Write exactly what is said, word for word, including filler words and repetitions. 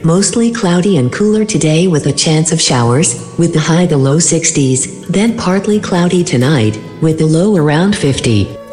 mostly cloudy and cooler today with a chance of showers, with the high the low sixties, then partly cloudy tonight, with the low around fifty.